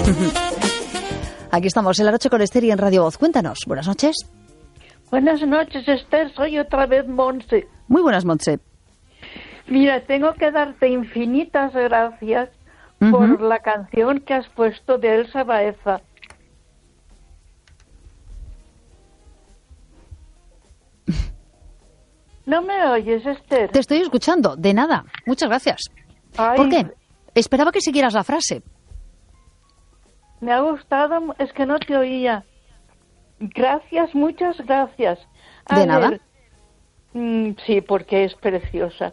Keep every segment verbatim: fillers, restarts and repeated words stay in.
Aquí estamos en La Noche con Esther y en Radio Voz. Cuéntanos. Buenas noches. Buenas noches, Esther. Soy otra vez Montse. Muy buenas, Montse. Mira, tengo que darte infinitas gracias uh-huh. por la canción que has puesto de Elsa Baeza. ¿No me oyes, Esther? Te estoy escuchando. De nada. Muchas gracias. Ay, ¿Por qué? Esperaba que siguieras la frase. Me ha gustado, es que no te oía. Gracias, muchas gracias. A ¿De ver, nada? Mmm, sí, porque es preciosa.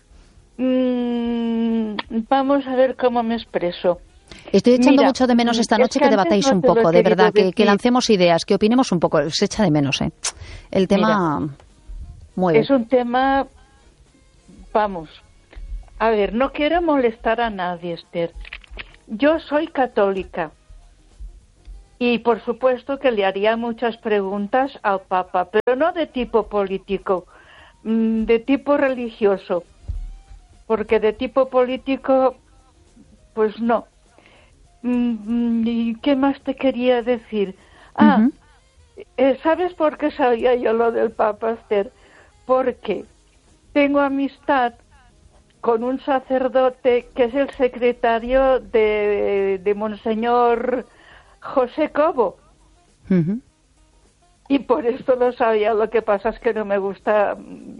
Mmm, vamos a ver cómo me expreso. Estoy echando Mira, mucho de menos esta noche que, que debatáis no un te lo poco, he de verdad, que, decir. que lancemos ideas, que opinemos un poco. Se echa de menos, ¿eh? El tema Mira, mueve. Es un tema, vamos, a ver, no quiero molestar a nadie, Esther. Yo soy católica. Y por supuesto que le haría muchas preguntas al Papa, pero no de tipo político, de tipo religioso, porque de tipo político, pues no. ¿Y qué más te quería decir? Ah, uh-huh. ¿Sabes por qué sabía yo lo del Papa, Esther? Porque tengo amistad con un sacerdote que es el secretario de, de Monseñor José Cobo. Uh-huh. Y por esto lo sabía. Lo que pasa es que no me gusta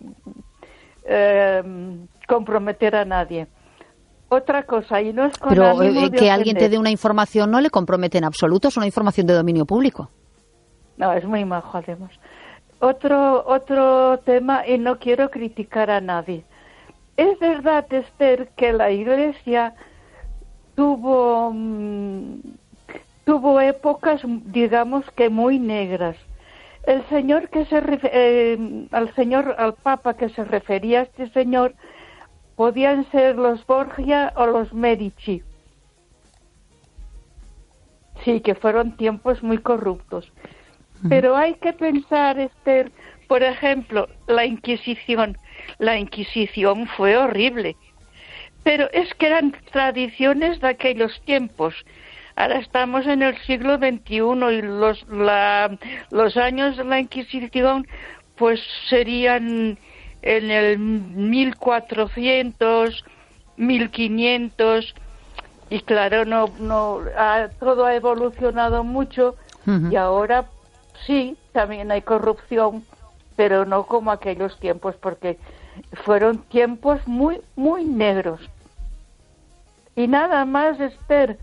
eh, comprometer a nadie. Otra cosa, y no es con Pero ánimo eh, de que ofender. Alguien te dé una información no le compromete en absoluto, es una información de dominio público. No, es muy majo además. Otro, otro tema, y no quiero criticar a nadie. Es verdad, Esther, que la Iglesia tuvo... Mmm, tuvo épocas, digamos que muy negras. El señor que se refer, eh, al señor, al Papa que se refería a este señor, podían ser los Borgia o los Medici. Sí, que fueron tiempos muy corruptos. Uh-huh. Pero hay que pensar, Esther, por ejemplo, la Inquisición. La Inquisición fue horrible. Pero es que eran tradiciones de aquellos tiempos. Ahora estamos en el siglo veintiuno y los, la, los años de la Inquisición pues serían en el mil cuatrocientos, mil quinientos y claro, no, no, ha, todo ha evolucionado mucho uh-huh. y ahora sí, también hay corrupción, pero no como aquellos tiempos porque fueron tiempos muy, muy negros. Y nada más, Esther.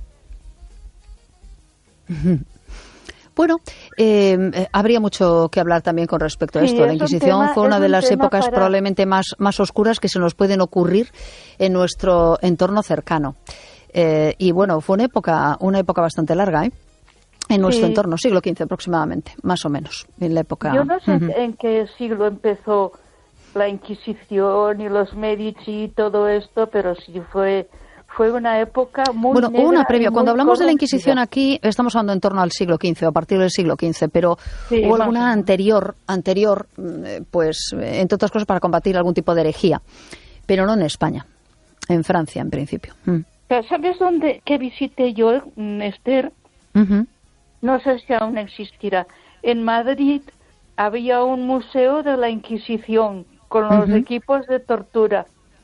Bueno, eh, habría mucho que hablar también con respecto a esto. Sí, la Inquisición tema, fue una de las épocas para... probablemente más, más oscuras que se nos pueden ocurrir en nuestro entorno cercano. Eh, y bueno, fue una época, una época bastante larga, ¿eh? En nuestro sí. entorno, siglo quince aproximadamente, más o menos, en la época... Yo no sé uh-huh. en qué siglo empezó la Inquisición y los Medici y todo esto, pero sí fue... Fue una época muy Bueno, negra una previa. Cuando hablamos corrompida. de la Inquisición aquí, estamos hablando en torno al siglo quince o a partir del siglo quince, pero sí, hubo alguna anterior, anterior, pues, entre otras cosas, para combatir algún tipo de herejía, pero no en España, en Francia, en principio. Mm. ¿Sabes dónde que visité yo, Esther? Uh-huh. No sé si aún existirá. En Madrid había un museo de la Inquisición con los uh-huh. equipos de tortura.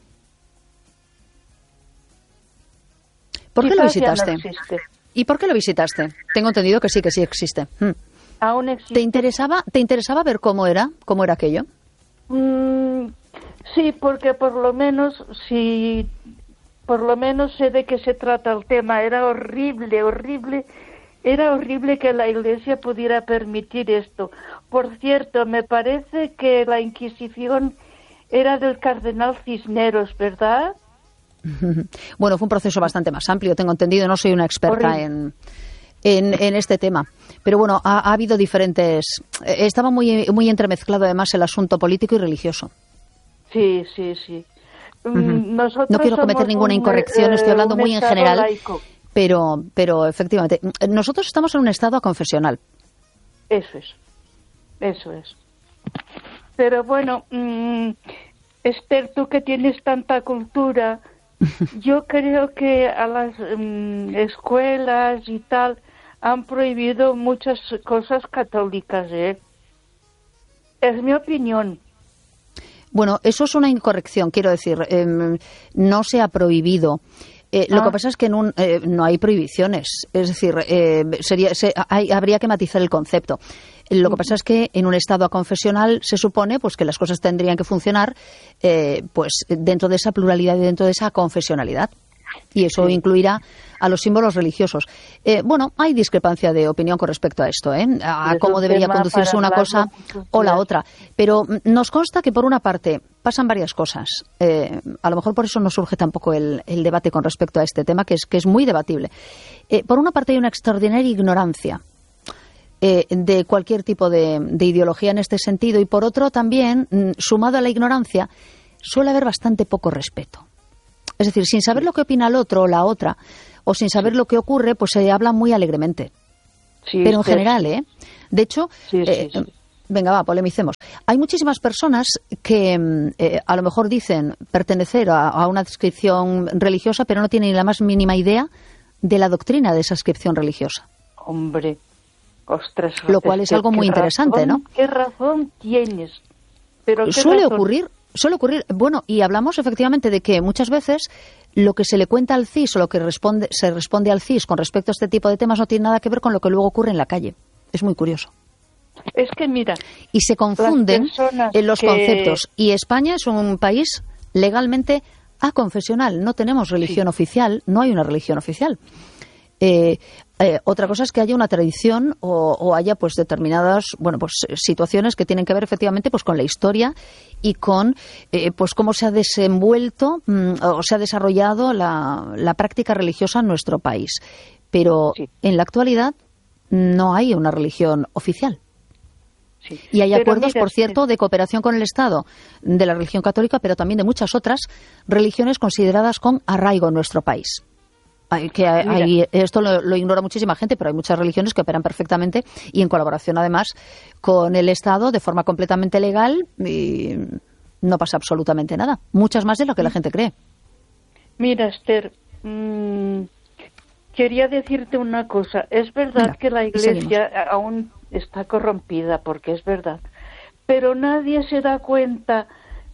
¿Por qué Quizás lo visitaste? No existe. ¿Y por qué lo visitaste? Tengo entendido que sí, que sí existe. Hmm. Aún existe. ¿Te interesaba, te interesaba ver cómo era, cómo era aquello? Mm, sí, porque por lo menos, si, por lo menos sé de qué se trata el tema. Era horrible, horrible, era horrible que la Iglesia pudiera permitir esto. Por cierto, me parece que la Inquisición era del cardenal Cisneros, ¿verdad? Bueno, fue un proceso bastante más amplio, tengo entendido, no soy una experta en, en, en este tema. Pero bueno, ha, ha habido diferentes... Estaba muy, muy entremezclado además el asunto político y religioso. Sí, sí, sí. Uh-huh. Nosotros no quiero cometer ninguna incorrección, estoy hablando muy en general, laico. pero pero efectivamente, nosotros estamos en un estado confesional. Eso es, eso es. Pero bueno, mmm, Esther, tú que tienes tanta cultura... yo creo que a las um, escuelas y tal han prohibido muchas cosas católicas, ¿eh? Es mi opinión. Bueno, eso es una incorrección, quiero decir, eh, no se ha prohibido. Eh, ah. Lo que pasa es que en un, eh, no hay prohibiciones, es decir, eh, sería, se, hay, habría que matizar el concepto. Lo que pasa es que en un estado aconfesional se supone pues que las cosas tendrían que funcionar eh, pues dentro de esa pluralidad y dentro de esa confesionalidad. Y eso sí. incluirá a los símbolos religiosos. Eh, bueno, hay discrepancia de opinión con respecto a esto, ¿eh? a cómo debería conducirse una cosa o la otra. Pero nos consta que, por una parte, pasan varias cosas. Eh, a lo mejor por eso no surge tampoco el, el debate con respecto a este tema, que es, que es muy debatible. Eh, por una parte, hay una extraordinaria ignorancia eh, de cualquier tipo de, de ideología en este sentido. Y por otro, también, sumado a la ignorancia, suele haber bastante poco respeto. Es decir, sin saber lo que opina el otro o la otra, o sin saber sí. lo que ocurre, pues se habla muy alegremente. Sí, Pero en sí, general, sí. ¿eh? De hecho, sí, sí, eh, sí. venga, va, polemicemos. Hay muchísimas personas que eh, a lo mejor dicen pertenecer a, a una adscripción religiosa, pero no tienen ni la más mínima idea de la doctrina de esa adscripción religiosa. Hombre, ostras. Lo cual es algo muy interesante, razón, ¿no? ¿Qué razón tienes? Pero ¿qué Suele razón? ocurrir... Suele ocurrir, bueno, y hablamos efectivamente de que muchas veces lo que se le cuenta al C I S o lo que responde, se responde al C I S con respecto a este tipo de temas no tiene nada que ver con lo que luego ocurre en la calle. Es muy curioso. Es que mira... Y se confunden en los que... conceptos. Y España es un país legalmente aconfesional. No tenemos religión sí. oficial, no hay una religión oficial. Eh, eh, otra cosa es que haya una tradición o, o haya pues determinadas bueno pues situaciones que tienen que ver efectivamente pues con la historia y con eh, pues cómo se ha desenvuelto mmm, o se ha desarrollado la, la práctica religiosa en nuestro país, pero sí. en la actualidad no hay una religión oficial. Sí. Y hay pero acuerdos, mira, por cierto, de cooperación con el Estado de la religión católica, pero también de muchas otras religiones consideradas con arraigo en nuestro país. Hay, que hay, hay, esto lo, lo ignora muchísima gente, pero hay muchas religiones que operan perfectamente y en colaboración además con el Estado de forma completamente legal y no pasa absolutamente nada. Muchas más de lo que la gente cree. Mira, Esther, mmm, quería decirte una cosa. Es verdad Mira, que la Iglesia aún está corrompida, porque es verdad, pero nadie se da cuenta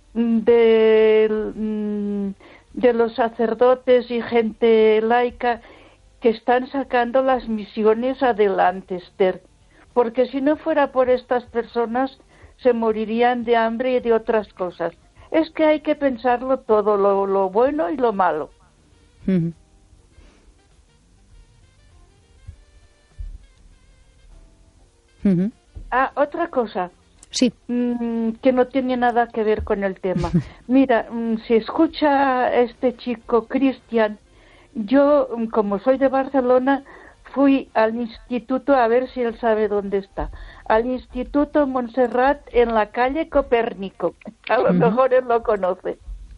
del... Mmm, de los sacerdotes y gente laica que están sacando las misiones adelante, Esther, porque si no fuera por estas personas se morirían de hambre y de otras cosas. Es que hay que pensarlo todo, lo, lo bueno y lo malo. Uh-huh. Uh-huh. Ah, otra cosa. Sí. Mm, que no tiene nada que ver con el tema. Mira, mm, si escucha a este chico Cristian, yo, mm, como soy de Barcelona, fui al instituto a ver si él sabe dónde está. Al Instituto Montserrat en la calle Copérnico. A lo uh-huh. mejor él lo conoce.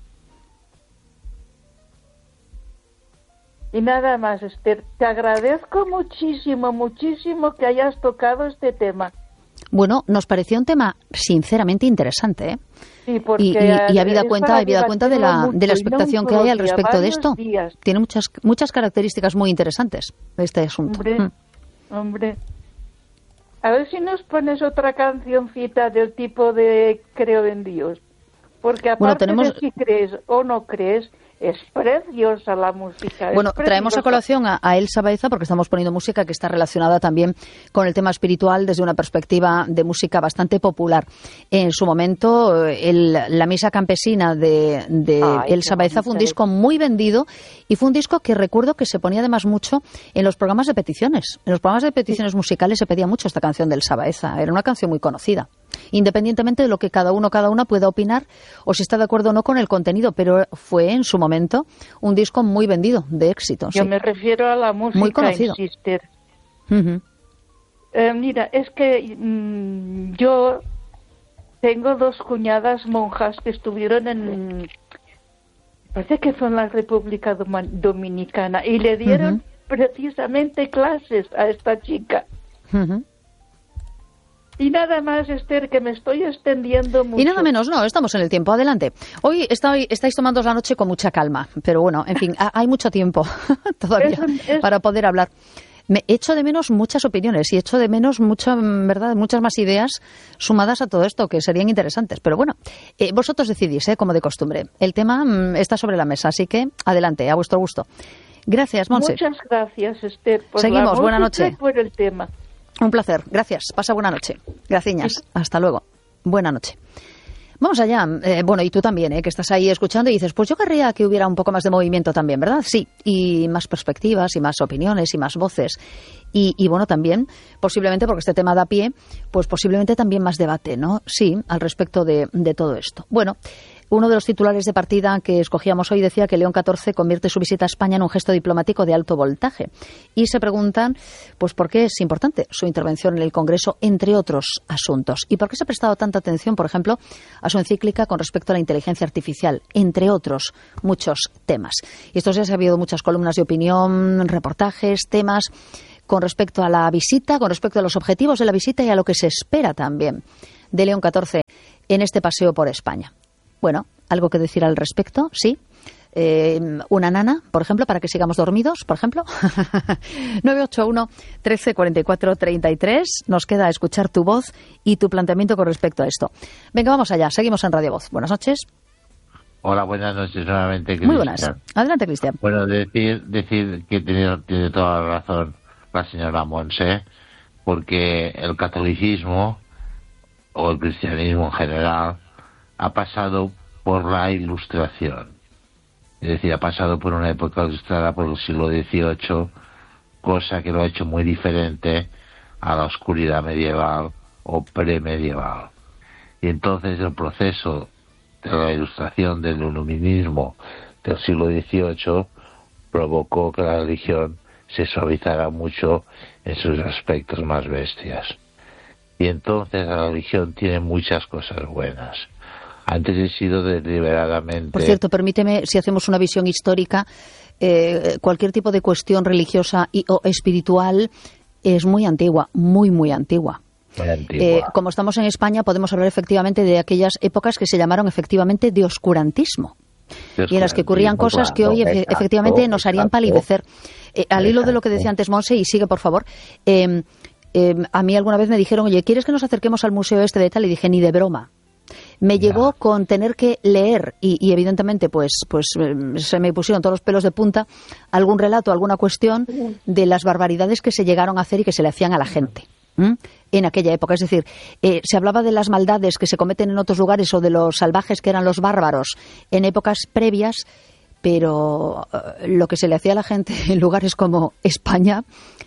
Y nada más, Esther, te agradezco muchísimo, muchísimo que hayas tocado este tema. Bueno, nos pareció un tema sinceramente interesante, ¿eh? Sí, porque y, y, y habida cuenta, habida cuenta de la, de la expectación que hay al respecto de esto. Días. Tiene muchas muchas características muy interesantes este asunto. Hombre, mm. hombre. A ver si nos pones otra cancioncita del tipo de Creo en Dios. Porque aparte bueno, tenemos... de si crees o no crees, es preciosa la música. Bueno, traemos a colación a, a Elsa Baeza porque estamos poniendo música que está relacionada también con el tema espiritual desde una perspectiva de música bastante popular. En su momento, el, la Misa Campesina de, de Ay, Elsa Baeza fue un disco muy vendido y fue un disco que recuerdo que se ponía además mucho en los programas de peticiones. En los programas de peticiones sí. musicales se pedía mucho esta canción de Elsa Baeza. Era una canción muy conocida. Independientemente de lo que cada uno cada una pueda opinar o si está de acuerdo o no con el contenido, pero fue en su momento un disco muy vendido, de éxito. Yo sí. me refiero a la música, muy conocido. Insister. Uh-huh. Eh, mira, es que mmm, yo tengo dos cuñadas monjas que estuvieron en, parece que fue en la República Dominicana, y le dieron uh-huh. precisamente clases a esta chica. Uh-huh. Y nada más, Esther, que me estoy extendiendo mucho. Y nada menos, no, estamos en el tiempo, adelante. Hoy estoy, estáis tomando la noche con mucha calma, pero bueno, en fin, hay mucho tiempo todavía es un, es... para poder hablar. Me echo de menos muchas opiniones y echo de menos mucho, verdad, muchas más ideas sumadas a todo esto que serían interesantes. Pero bueno, eh, vosotros decidís, eh, como de costumbre. El tema mm, está sobre la mesa, así que adelante, a vuestro gusto. Gracias, Montse. Muchas gracias, Esther, por Seguimos, la buena noche. Y por el tema. Un placer, gracias. Pasa buena noche. Graciñas, sí. Hasta luego. Buena noche. Vamos allá. Eh, bueno, y tú también, ¿eh? Que estás ahí escuchando y dices, pues yo querría que hubiera un poco más de movimiento también, ¿verdad? Sí, y más perspectivas, y más opiniones, y más voces. Y, y bueno, también, posiblemente, porque este tema da pie, pues posiblemente también más debate, ¿no? Sí, al respecto de, de todo esto. Bueno, uno de los titulares de partida que escogíamos hoy decía que León catorce convierte su visita a España en un gesto diplomático de alto voltaje. Y se preguntan, pues, ¿por qué es importante su intervención en el Congreso, entre otros asuntos? ¿Y por qué se ha prestado tanta atención, por ejemplo, a su encíclica con respecto a la inteligencia artificial, entre otros muchos temas? Y estos días ha habido muchas columnas de opinión, reportajes, temas con respecto a la visita, con respecto a los objetivos de la visita y a lo que se espera también de León catorce en este paseo por España. Bueno, ¿algo que decir al respecto? Sí. Eh, una nana, por ejemplo, para que sigamos dormidos, por ejemplo. nueve ocho uno, trece, cuarenta y cuatro, treinta y tres. Nos queda escuchar tu voz y tu planteamiento con respecto a esto. Venga, vamos allá. Seguimos en Radio Voz. Buenas noches. Hola, buenas noches nuevamente, Cristian. Muy buenas. Adelante, Cristian. Bueno, decir, decir que tiene, tiene toda la razón la señora Montse, porque el catolicismo, o el cristianismo en general, ha pasado por la Ilustración. Es decir, ha pasado por una época ilustrada por el siglo dieciocho, cosa que lo ha hecho muy diferente a la oscuridad medieval o premedieval. Y entonces el proceso de la Ilustración, del iluminismo del siglo dieciocho, provocó que la religión se suavizara mucho en sus aspectos más bestias. Y entonces la religión tiene muchas cosas buenas. Antes he sido deliberadamente... Por cierto, permíteme, si hacemos una visión histórica, eh, cualquier tipo de cuestión religiosa y, o espiritual es muy antigua, muy, muy antigua. Muy antigua. Eh, como estamos en España, podemos hablar efectivamente de aquellas épocas que se llamaron efectivamente de oscurantismo. Y en las que ocurrían cosas que hoy efe, efectivamente nos harían palidecer. Eh, al hilo de lo que decía antes Montse, y sigue por favor, eh, eh, a mí alguna vez me dijeron, oye, ¿quieres que nos acerquemos al museo este de tal? Y dije, ni de broma. Me llevó no. con tener que leer y, y evidentemente pues pues se me pusieron todos los pelos de punta algún relato, alguna cuestión de las barbaridades que se llegaron a hacer y que se le hacían a la gente ¿Mm? en aquella época. Es decir, eh, se hablaba de las maldades que se cometen en otros lugares o de los salvajes que eran los bárbaros en épocas previas, pero eh, lo que se le hacía a la gente en lugares como España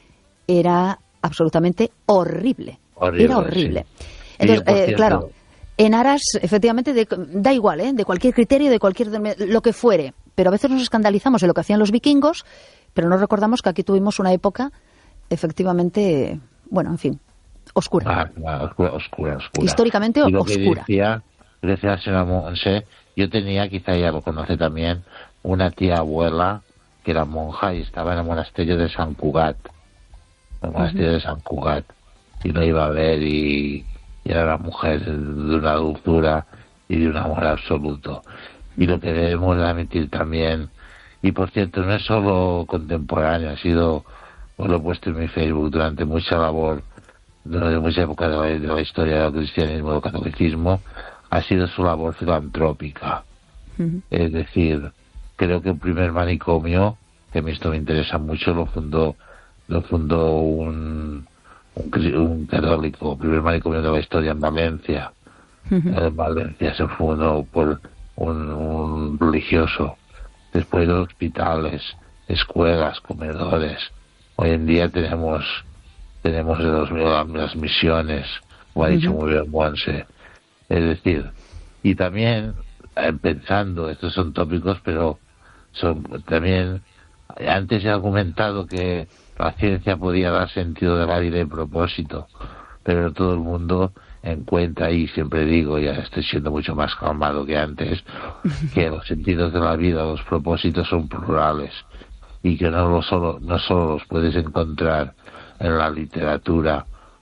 era absolutamente horrible. horrible era horrible. Sí. Entonces, eh, claro... En aras, efectivamente, de, da igual, ¿eh? de cualquier criterio, de cualquier lo que fuere. Pero a veces nos escandalizamos de lo que hacían los vikingos, pero no recordamos que aquí tuvimos una época, efectivamente, bueno, en fin, oscura. Ah, ah, oscura, oscura, oscura. Históricamente y lo oscura. Que decía, decía la señora Montse, yo tenía, quizá ella lo conoce también, una tía abuela que era monja y estaba en el monasterio de San Cugat. El monasterio uh-huh. de San Cugat. Y lo iba a ver y... y era una mujer de una dulzura y de un amor absoluto. Y lo que debemos admitir también, y por cierto, no es solo contemporáneo, ha sido, os lo he puesto en mi Facebook, durante mucha labor, durante mucha época de la, de la historia del cristianismo, del catolicismo, ha sido su labor filantrópica. Uh-huh. Es decir, creo que el primer manicomio, que a mí esto me interesa mucho, lo fundó, lo fundó un... Un, un católico, el primer manicomio de la historia en Valencia. Uh-huh. En Valencia se fundó por un, un religioso. Después los hospitales, escuelas, comedores. Hoy en día tenemos tenemos los, las misiones, como ha dicho uh-huh. muy bien Montse. Es decir, y también eh, pensando, estos son tópicos, pero son también, antes he argumentado que la ciencia podía dar sentido de la vida y propósito, pero todo el mundo encuentra, y siempre digo, ya estoy siendo mucho más calmado que antes, que los sentidos de la vida, los propósitos son plurales y que no, lo solo, no solo los puedes encontrar en la literatura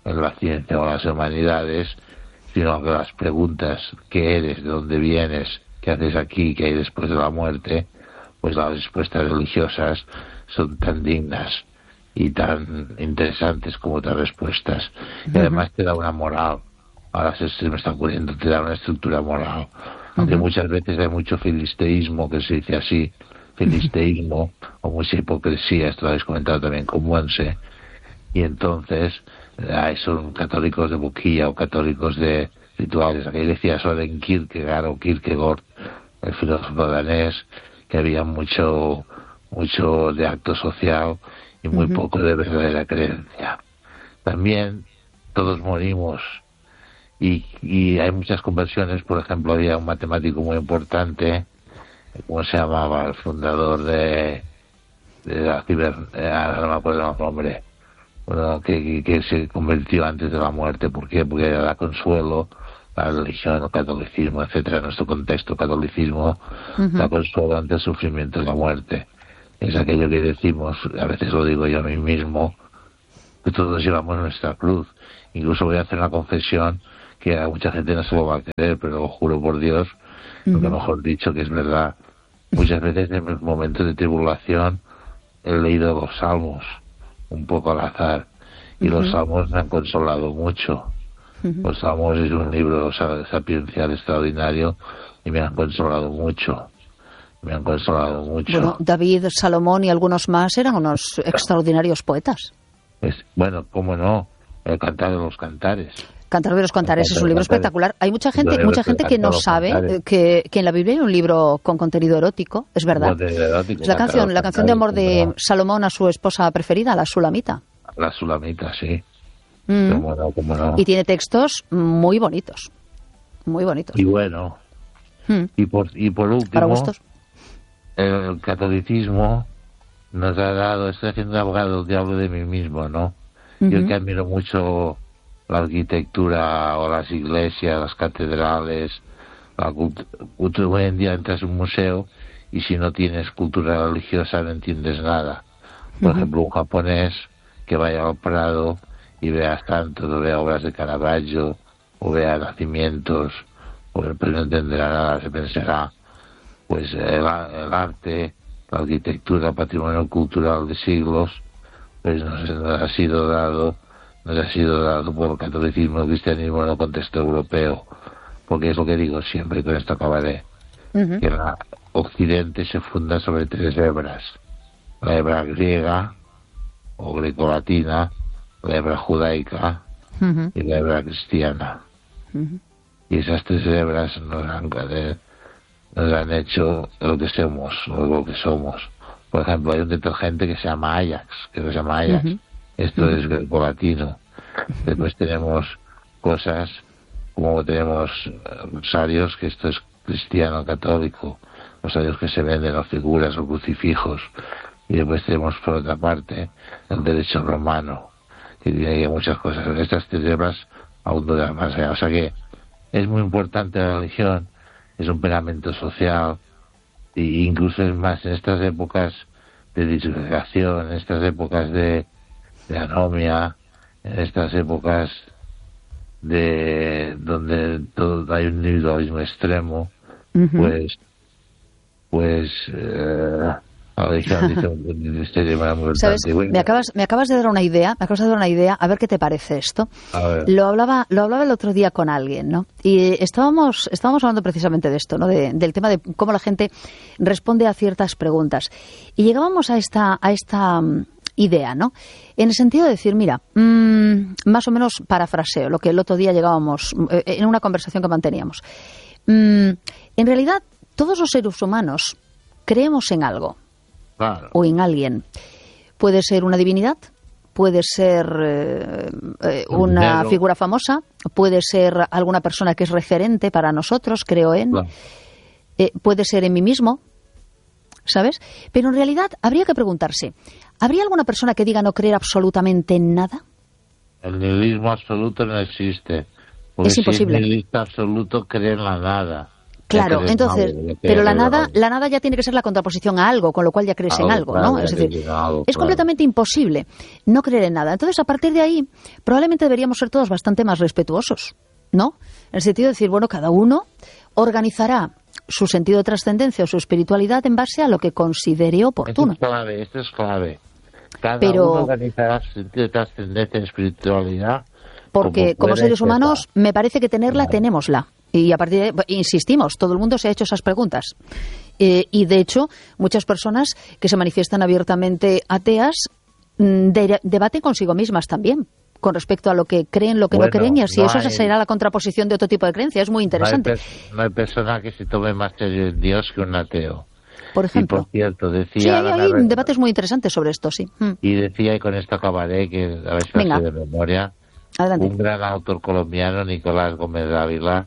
en la ciencia o las humanidades, sino que las preguntas, ¿qué eres?, ¿de dónde vienes?, ¿qué haces aquí?, ¿qué hay después de la muerte?, pues las respuestas religiosas son tan dignas y tan interesantes como otras respuestas. Y además te da una moral. Ahora se, se me está ocurriendo, te da una estructura moral. Aunque uh-huh. muchas veces hay mucho filisteísmo, que se dice así, filisteísmo, o mucha hipocresía, esto lo habéis comentado también con Monse, y entonces hay, son católicos de boquilla o católicos de rituales. Aquí decía Søren Kierkegaard o Kierkegaard, el filósofo danés, que había mucho mucho de acto social y muy uh-huh. poco de verdadera creencia. También todos morimos y, y hay muchas conversiones. Por ejemplo, había un matemático muy importante, ¿cómo se llamaba?, el fundador de, de la ciber, eh, no me acuerdo el nombre, bueno, que, que, que se convirtió antes de la muerte. ¿Por qué? Porque era consuelo, la religión, el catolicismo, etcétera, en nuestro contexto, catolicismo, uh-huh. da consuelo ante el sufrimiento de la muerte. Es aquello que decimos, a veces lo digo yo a mí mismo, que todos llevamos nuestra cruz. Incluso voy a hacer una confesión que a mucha gente no se lo va a creer, pero lo juro por Dios, uh-huh. lo mejor dicho, que es verdad. Muchas veces en los momentos de tribulación he leído los salmos, un poco al azar, y uh-huh. los salmos me han consolado mucho. Uh-huh. Los salmos es un libro sapiencial extraordinario y me han consolado mucho. Me han consolado mucho. Bueno, David, Salomón y algunos más eran unos extraordinarios poetas. Es, bueno, cómo no, el Cantar de los Cantares. Cantar de los Cantares es un libro espectacular. Hay mucha gente, mucha gente que no sabe que, que en la Biblia hay un libro con contenido erótico, es verdad. Erótico, es la canción, la canción de amor de Salomón a su esposa preferida, la Sulamita. La Sulamita, sí. Mm. Cómo no, cómo no. Y tiene textos muy bonitos, muy bonitos. Y bueno, mm. y por y por último, para gustos, el catolicismo nos ha dado, estoy haciendo abogado del diablo de mí mismo, ¿no? Uh-huh. Yo que admiro mucho la arquitectura o las iglesias, las catedrales, la cultura. Hoy en día entras en un museo y si no tienes cultura religiosa no entiendes nada. Por uh-huh. ejemplo, un japonés que vaya al Prado y vea tanto, o vea obras de Caravaggio, o vea nacimientos, pues no entenderá nada, se pensará, pues el, el arte, la arquitectura, el patrimonio cultural de siglos, pues nos, nos ha sido dado, nos ha sido dado por el catolicismo, el cristianismo en el contexto europeo, porque es lo que digo siempre, y con esto acabaré, uh-huh. que la Occidente se funda sobre tres hebras, la hebra griega o grecolatina, la hebra judaica uh-huh. y la hebra cristiana. Uh-huh. Y esas tres hebras nos han, nos han hecho lo que somos, lo que somos. Por ejemplo, hay un detergente que se llama Ajax, que se llama Ajax. Uh-huh. Esto uh-huh. es grecolatino. Después tenemos cosas como tenemos rosarios, que esto es cristiano católico, rosarios que se venden, o figuras o crucifijos. Y después tenemos, por otra parte, el derecho romano, que tiene muchas cosas. Estas tres hebras aún duran más allá. O sea que es muy importante la religión, es un pegamento social, e incluso es más en estas épocas de disgregación, en estas épocas de, de anomia, en estas épocas de donde todo hay un individualismo extremo, uh-huh. pues pues eh, ¿sabes? Me acabas, me acabas de dar una idea, me acabas de dar una idea, a ver qué te parece esto. Lo hablaba, lo hablaba el otro día con alguien, ¿no? Y estábamos, estábamos hablando precisamente de esto, ¿no? De, del tema de cómo la gente responde a ciertas preguntas. Y llegábamos a esta, a esta um, idea, ¿no? En el sentido de decir, mira, mmm, más o menos parafraseo lo que el otro día llegábamos, eh, en una conversación que manteníamos. Mm, en realidad, todos los seres humanos creemos en algo. Claro. O en alguien. Puede ser una divinidad, puede ser eh, eh, una Pero... figura famosa, puede ser alguna persona que es referente para nosotros, creo en, claro. eh, puede ser en mí mismo, ¿sabes? Pero en realidad habría que preguntarse, ¿habría alguna persona que diga no creer absolutamente en nada? El nihilismo absoluto no existe. Porque Es imposible. Si el nihilista absoluto cree en la nada. Claro, entonces, nada, pero la nada, la nada ya tiene que ser la contraposición a algo, con lo cual ya crees algo, en algo, claro, ¿no? Es decir, algo, es claro. completamente imposible no creer en nada. Entonces, a partir de ahí, probablemente deberíamos ser todos bastante más respetuosos, ¿no? En el sentido de decir, bueno, cada uno organizará su sentido de trascendencia o su espiritualidad en base a lo que considere oportuno. Esto es clave, esto es clave. Cada pero, uno organizará su sentido de trascendencia y espiritualidad. Porque como, como seres humanos, me parece que tenerla, tenémosla. Y a partir de, insistimos, todo el mundo se ha hecho esas preguntas. Eh, y de hecho, muchas personas que se manifiestan abiertamente ateas de, debaten consigo mismas también, con respecto a lo que creen, lo que bueno, no creen, y así no eso hay, será la contraposición de otro tipo de creencia. Es muy interesante. No hay, no hay persona que se tome más serio en Dios que un ateo. Por ejemplo. Y por cierto, decía... Sí, hay, hay debates muy interesantes sobre esto, sí. Y decía, y con esto acabaré, que a ver si lo sé de memoria, adelante. Un gran autor colombiano, Nicolás Gómez Dávila,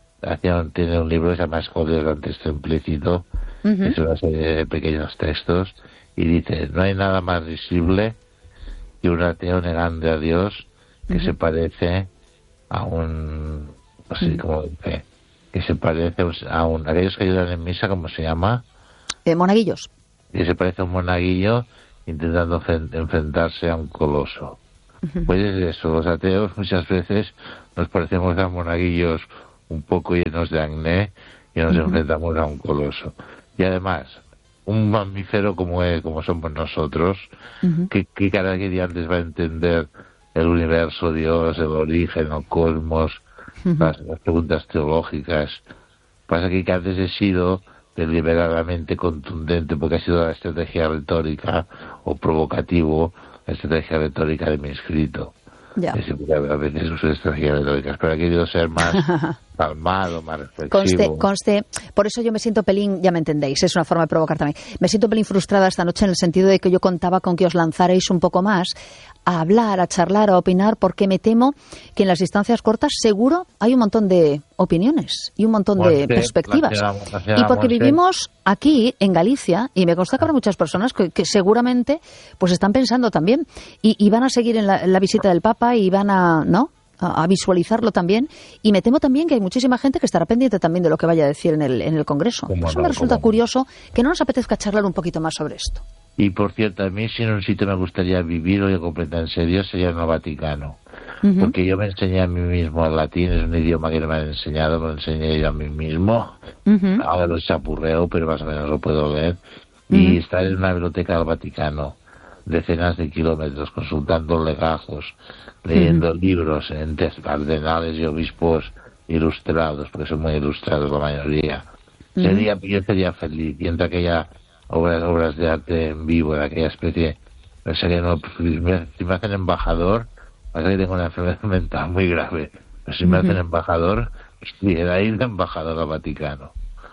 tiene un libro que se llama Escolios ante esto implícito, uh-huh. que es una serie de pequeños textos, y dice, no hay nada más visible que un ateo negando a Dios que uh-huh. se parece a un... no sé uh-huh. cómo dice, que se parece a un... aquellos que ayudan en misa, ¿cómo se llama? Eh, monaguillos. Que se parece a un monaguillo intentando enfrentarse a un coloso. Uh-huh. Pues es eso, los ateos muchas veces nos parecemos a monaguillos un poco llenos de acné y nos uh-huh. enfrentamos a un coloso. Y además, un mamífero como es, como somos nosotros, uh-huh. que, que cada día antes va a entender el universo, Dios, el origen, el cosmos, uh-huh. las, las preguntas teológicas. Pasa que antes he sido deliberadamente contundente porque ha sido la estrategia retórica o provocativo, la estrategia retórica de mi escrito. Ya. Es, a veces uso estrategias retóricas, pero he querido ser más calmado, más reflexivo. Conste, conste, por eso yo me siento pelín, ya me entendéis, es una forma de provocar también. Me siento pelín frustrada esta noche en el sentido de que yo contaba con que os lanzarais un poco más a hablar, a charlar, a opinar, porque me temo que en las distancias cortas seguro hay un montón de opiniones y un montón Monte, de perspectivas. La señora, la señora y porque Monte. Vivimos aquí, en Galicia, y me consta que habrá muchas personas que, que seguramente pues están pensando también y, y van a seguir en la, en la visita del Papa y van a, ¿no?, a, a visualizarlo también. Y me temo también que hay muchísima gente que estará pendiente también de lo que vaya a decir en el, en el Congreso. Por eso no, me resulta curioso que no nos apetezca charlar un poquito más sobre esto. Y por cierto, a mí si en un sitio me gustaría vivir o yo completar en serio sería en el Vaticano. Uh-huh. Porque yo me enseñé a mí mismo el latín, es un idioma que no me han enseñado, me lo enseñé yo a mí mismo. Uh-huh. Ahora lo chapurreo, pero más o menos lo puedo leer. Uh-huh. Y estar en una biblioteca del Vaticano, decenas de kilómetros, consultando legajos, leyendo uh-huh. libros en cardenales y obispos ilustrados, porque son muy ilustrados la mayoría. Uh-huh. Sería, yo sería feliz, viendo aquella... obras obras de arte en vivo, de aquella especie. Sería, no, si me hacen embajador, pasa que tengo una enfermedad mental muy grave, pero si me hacen embajador, quisiera ir de embajador al Vaticano.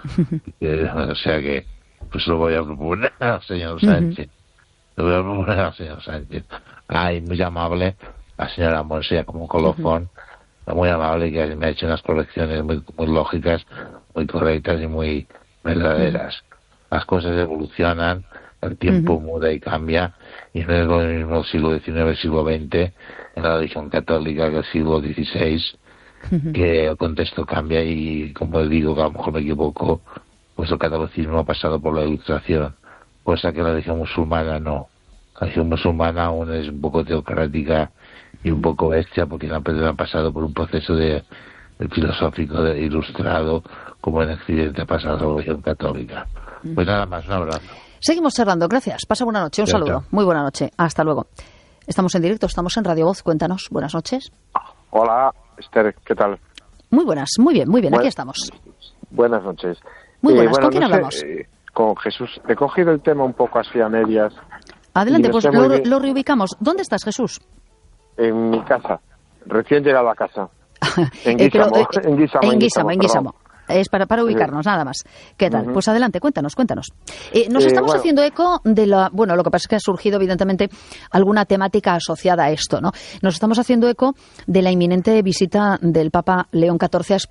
O sea que, pues lo voy a proponer al señor Sánchez. Lo voy a proponer al señor Sánchez. Ay, muy amable, la señora Monse, como colofón, muy amable, que me ha hecho unas correcciones muy, muy lógicas, muy correctas y muy verdaderas. Las cosas evolucionan, el tiempo uh-huh. muda y cambia, y no es lo mismo el siglo diecinueve, el siglo veinte, en la religión católica que el siglo dieciséis, uh-huh. que el contexto cambia y, como digo, que a lo mejor me equivoco, pues el catolicismo ha pasado por la ilustración, cosa que la religión musulmana no. La religión musulmana aún es un poco teocrática y un poco bestia, porque la ha pasado por un proceso de, de filosófico de ilustrado, como en Occidente ha pasado la religión católica. Pues nada más, un abrazo. Seguimos charlando, gracias. Pasa buena noche, un ya saludo. Está. Muy buena noche, hasta luego. Estamos en directo, estamos en Radio Voz, cuéntanos, buenas noches. Hola, Esther, ¿qué tal? Muy buenas, muy bien, muy bien, Buen... aquí estamos. Buenas noches. Muy buenas, eh, bueno, ¿con quién no sé, hablamos? Eh, con Jesús. He cogido el tema un poco así a medias. Adelante, no pues lo, lo reubicamos. ¿Dónde estás, Jesús? En mi casa, recién llegado a casa. En Guísamo, eh, pero, eh, en Guísamo, en Guísamo, en Guísamo. Es para, para ubicarnos, nada más. ¿Qué tal? Uh-huh. Pues adelante, cuéntanos, cuéntanos. Eh, nos eh, estamos bueno. haciendo eco de la... Bueno, lo que pasa es que ha surgido, evidentemente, alguna temática asociada a esto, ¿no? Nos estamos haciendo eco de la inminente visita del Papa León catorce a España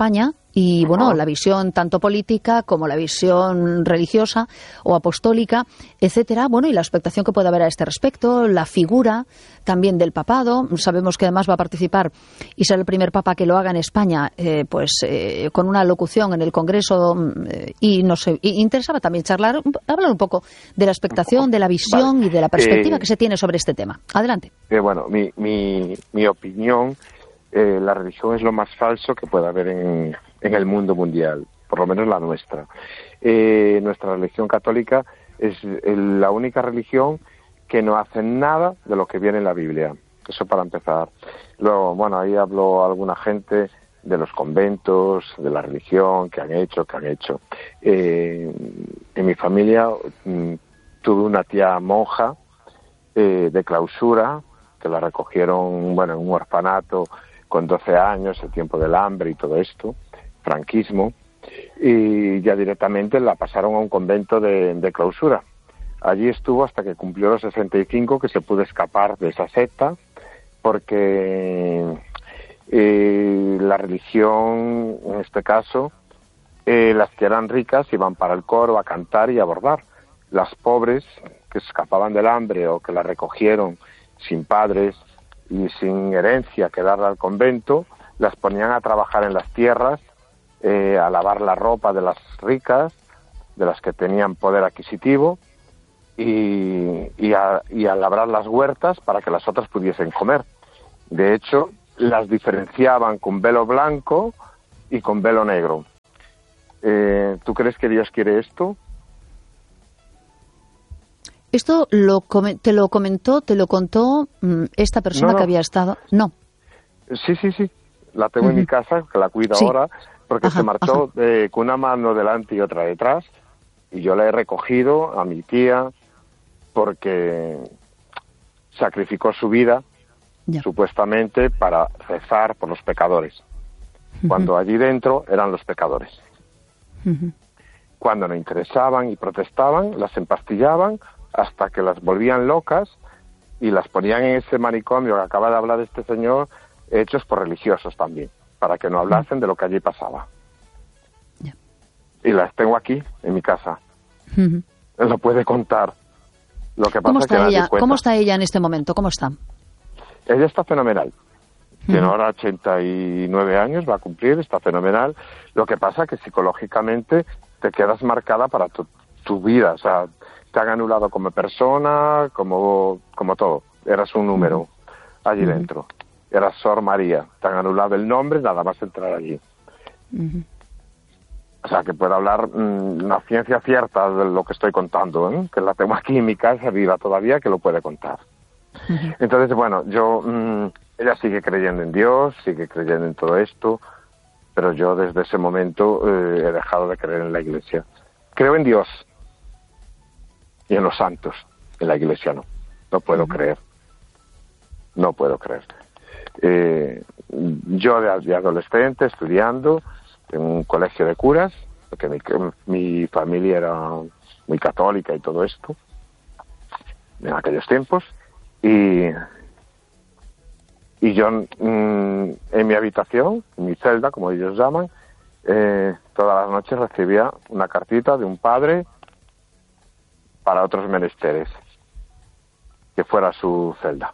Y bueno, la visión tanto política como la visión religiosa o apostólica, etcétera. Bueno, y la expectación que puede haber a este respecto, la figura también del papado. Sabemos que además va a participar y será el primer papa que lo haga en España, eh, pues eh, con una locución en el Congreso. Eh, y nos eh, interesaba también charlar, hablar un poco de la expectación, de la visión vale. y de la perspectiva eh, que se tiene sobre este tema. Adelante. Eh, bueno, mi, mi, mi opinión, eh, la religión es lo más falso que puede haber en en el mundo mundial, por lo menos la nuestra. Eh, nuestra religión católica es la única religión que no hace nada de lo que viene en la Biblia. Eso para empezar. Luego, bueno, ahí habló alguna gente de los conventos, de la religión, que han hecho, que han hecho. Eh, en mi familia mm, tuve una tía monja eh, de clausura, que la recogieron, bueno, en un orfanato con doce años, el tiempo del hambre y todo esto, franquismo, y ya directamente la pasaron a un convento de, de clausura. Allí estuvo hasta que cumplió los sesenta y cinco, que se pudo escapar de esa secta, porque eh, la religión, en este caso, eh, las que eran ricas iban para el coro a cantar y a bordar. Las pobres, que escapaban del hambre o que la recogieron sin padres y sin herencia que darle al convento, las ponían a trabajar en las tierras, Eh, a lavar la ropa de las ricas, de las que tenían poder adquisitivo, y, y, a, y a labrar las huertas para que las otras pudiesen comer. De hecho, las diferenciaban con velo blanco y con velo negro. Eh, ¿Tú crees que Dios quiere esto? ¿Esto lo te lo comentó, te lo contó esta persona no, no. que había estado? No. Sí, sí, sí. La tengo uh-huh. en mi casa, que la cuido sí. ahora, porque ajá, se marchó eh, con una mano delante y otra detrás, y yo la he recogido a mi tía porque sacrificó su vida, ya. supuestamente, para rezar por los pecadores, uh-huh. cuando allí dentro eran los pecadores. Uh-huh. Cuando no interesaban y protestaban, las empastillaban hasta que las volvían locas y las ponían en ese manicomio que acaba de hablar este señor, hechos por religiosos también, para que no hablasen de lo que allí pasaba. Yeah. Y las tengo aquí, en mi casa. Uh-huh. Lo puede contar. Lo que pasa ¿Cómo está es que ella? ¿Cómo está ella en este momento? ¿Cómo está? Ella está fenomenal. Uh-huh. Tiene ahora ochenta y nueve años, va a cumplir, está fenomenal. Lo que pasa es que psicológicamente te quedas marcada para tu, tu vida. O sea, te han anulado como persona, como, como todo. Eras un número uh-huh. allí uh-huh. dentro. Era Sor María, te han anulado el nombre nada más entrar allí. Uh-huh. O sea, que puedo hablar mmm, una ciencia cierta de lo que estoy contando, ¿eh? Que la tengo aquí en mi casa viva todavía, que lo puede contar. Uh-huh. Entonces, bueno, yo, mmm, ella sigue creyendo en Dios, sigue creyendo en todo esto, pero yo desde ese momento eh, he dejado de creer en la Iglesia. Creo en Dios y en los santos, en la Iglesia no, no puedo uh-huh. creer, no puedo creer. Eh, yo de, de adolescente estudiando en un colegio de curas, porque mi, mi familia era muy católica y todo esto en aquellos tiempos, y y yo mmm, en mi habitación, en mi celda, como ellos llaman, eh, todas las noches recibía una cartita de un padre para otros menesteres, que fuera su celda.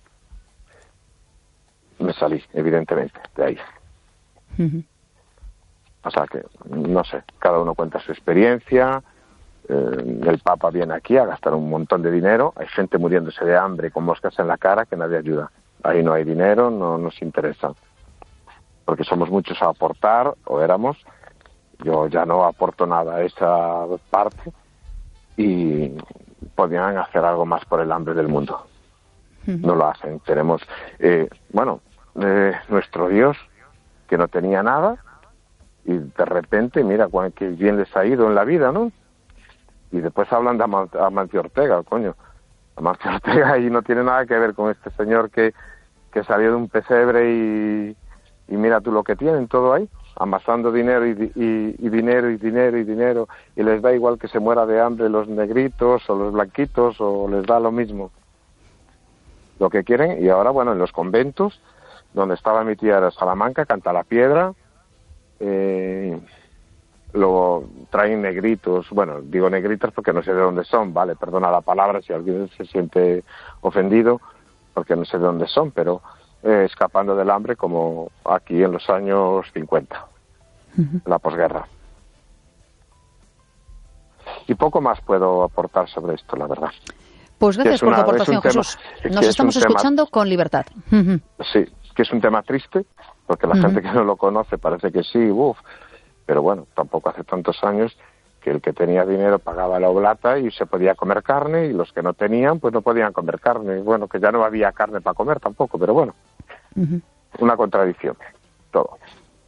Me salí, evidentemente, de ahí. Uh-huh. O sea que, no sé, cada uno cuenta su experiencia, eh, el Papa viene aquí a gastar un montón de dinero, hay gente muriéndose de hambre con moscas en la cara que nadie ayuda. Ahí no hay dinero, no nos interesa, porque somos muchos a aportar, o éramos, yo ya no aporto nada a esa parte, y podrían hacer algo más por el hambre del mundo. No lo hacen. Tenemos, eh, bueno, eh, nuestro Dios, que no tenía nada, y de repente, mira, qué bien les ha ido en la vida, ¿no? Y después hablan de Am- Amancio Ortega, coño. Amancio Ortega ahí no tiene nada que ver con este señor que, que salió de un pesebre y, y mira tú lo que tienen, todo ahí, amasando dinero y, y, y dinero y dinero y dinero, y les da igual que se muera de hambre los negritos o los blanquitos, o les da lo mismo. Lo que quieren. Y ahora, bueno, en los conventos, donde estaba mi tía de Salamanca, Canta la Piedra, eh, lo traen negritos, bueno, digo negritos porque no sé de dónde son, vale, perdona la palabra si alguien se siente ofendido, porque no sé de dónde son, pero eh, escapando del hambre como aquí en los años cincuenta, uh-huh. la posguerra. Y poco más puedo aportar sobre esto, la verdad. Pues gracias por tu aportación, Jesús. Nos estamos escuchando tema, con libertad. Uh-huh. Sí, que es un tema triste, porque la uh-huh. gente que no lo conoce parece que sí, uff, pero bueno, tampoco hace tantos años que el que tenía dinero pagaba la oblata y se podía comer carne, y los que no tenían, pues no podían comer carne. Bueno, que ya no había carne para comer tampoco, pero bueno, uh-huh. una contradicción, todo.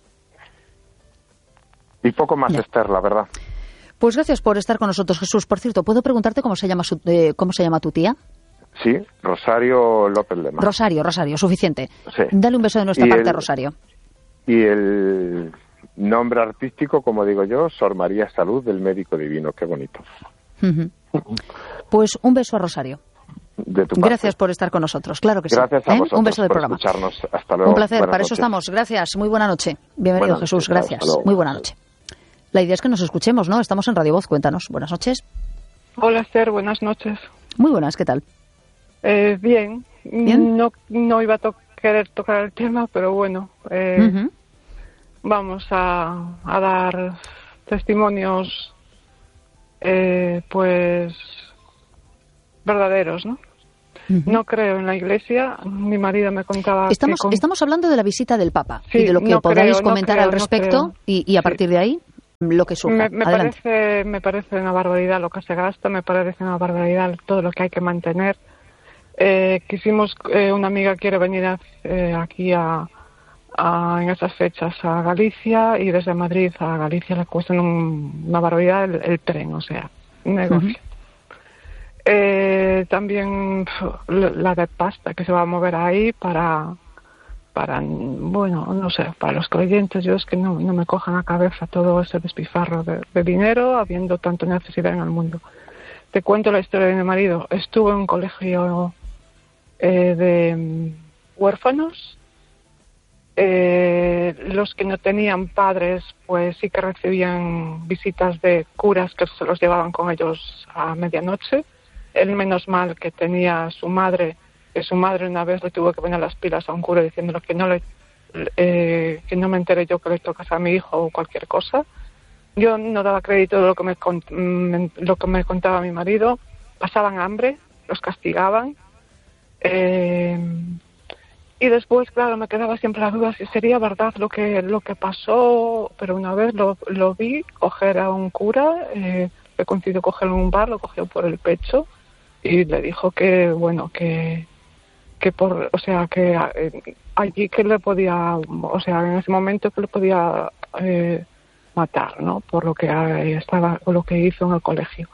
Y poco más, yeah. Esther, la verdad. Pues gracias por estar con nosotros, Jesús. Por cierto, ¿puedo preguntarte cómo se llama su, eh, cómo se llama tu tía? Sí, Rosario López Lema. Rosario, Rosario, suficiente. Sí. Dale un beso de nuestra y parte, el, Rosario. Y el nombre artístico, como digo yo, Sor María Salud del Médico Divino. Qué bonito. Uh-huh. Pues un beso a Rosario. De tu Gracias por estar con nosotros, claro que Gracias sí. a ¿Eh? vosotros Un beso del por programa. escucharnos. Hasta luego. Un placer, Buenas para noches. eso estamos. Gracias, muy buena noche. Bienvenido, Buenas Jesús, noches. gracias. Muy buena noche. La idea es que nos escuchemos, ¿no? Estamos en Radio Voz, cuéntanos. Buenas noches. Hola, Esther, buenas noches. Muy buenas, ¿qué tal? Eh, bien. ¿Bien? No, no iba a to- querer tocar el tema, pero bueno, eh, uh-huh. vamos a, a dar testimonios, eh, pues, verdaderos, ¿no? Uh-huh. No creo en la Iglesia. Mi marido me contaba... Estamos, que con... estamos hablando de la visita del Papa sí, y de lo que no podáis creo, comentar no creo, al respecto no y, y a partir sí. de ahí lo que surja. Me, me parece, me parece una barbaridad lo que se gasta, me parece una barbaridad todo lo que hay que mantener. Eh, quisimos, eh, una amiga quiere venir a, eh, aquí a, a, en esas fechas a Galicia, y desde Madrid a Galicia le cuesta un, una barbaridad el, el tren, o sea, un negocio. Uh-huh. Eh, también pf, la de pasta que se va a mover ahí para, para, bueno, no sé, para los creyentes. Yo es que no, no me cojan la cabeza todo ese despifarro de, de dinero, habiendo tanta necesidad en el mundo. Te cuento la historia de mi marido. Estuvo en un colegio eh, de um, huérfanos. Eh, los que no tenían padres, pues sí que recibían visitas de curas que se los llevaban con ellos a medianoche. Él, menos mal que tenía su madre, que su madre una vez le tuvo que poner las pilas a un cura diciéndole que no le, eh, que no me entere yo que le tocas a mi hijo o cualquier cosa. Yo no daba crédito de lo que me, lo que me contaba mi marido. Pasaban hambre, los castigaban. Eh, y después, claro, me quedaba siempre la duda si sería verdad lo que lo que pasó. Pero una vez lo, lo vi coger a un cura, eh, le coincidió cogerlo en un bar, lo cogió por el pecho y le dijo que, bueno, que que por, o sea, que eh, allí que le podía, o sea, en ese momento que le podía eh, matar, ¿no? Por lo que eh, estaba, por lo que hizo en el colegio.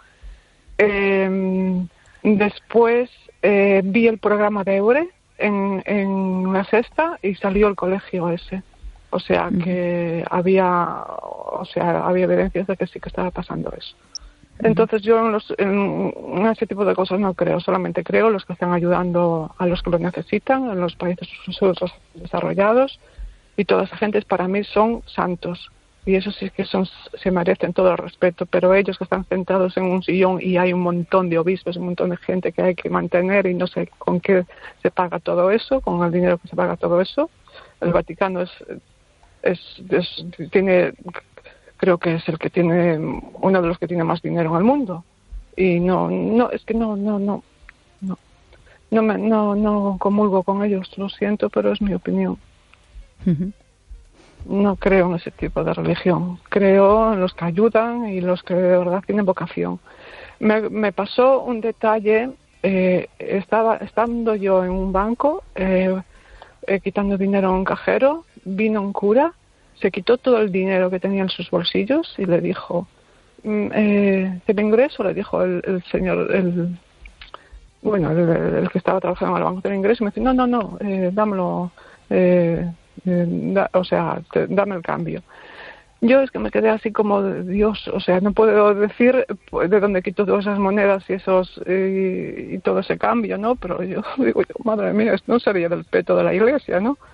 Eh, después eh, vi el programa de Eure en, en la sexta y salió el colegio ese. O sea, que había, o sea, había evidencias de que sí que estaba pasando eso. Entonces yo en, los, en, en ese tipo de cosas no creo, solamente creo en los que están ayudando a los que lo necesitan, en los países desarrollados, y toda esa gente para mí son santos, y eso sí que son, se merecen todo el respeto, pero ellos que están sentados en un sillón y hay un montón de obispos, un montón de gente que hay que mantener y no sé con qué se paga todo eso, con el dinero que se paga todo eso. El Vaticano es, es, es tiene... creo que es el que tiene, uno de los que tiene más dinero en el mundo, y no, no, es que no, no, no, no, no me, no, no comulgo con ellos, lo siento, pero es mi opinión. Uh-huh. No creo en ese tipo de religión, creo en los que ayudan y los que de verdad tienen vocación. Me, me pasó un detalle, eh, estaba, estando yo en un banco, eh, eh, quitando dinero a un cajero, vino un cura. Se quitó todo el dinero que tenía en sus bolsillos y le dijo, eh, ¿el ingreso? Le dijo el, el señor, el bueno, el, el que estaba trabajando en el banco del ingreso, y me dice, no, no, no, eh, dámelo, eh, eh, da, o sea, te, dame el cambio. Yo es que me quedé así como, Dios, o sea, no puedo decir de dónde quito todas esas monedas y esos eh, y todo ese cambio, ¿no? Pero yo digo, madre mía, esto no sería del peto de la iglesia, ¿no?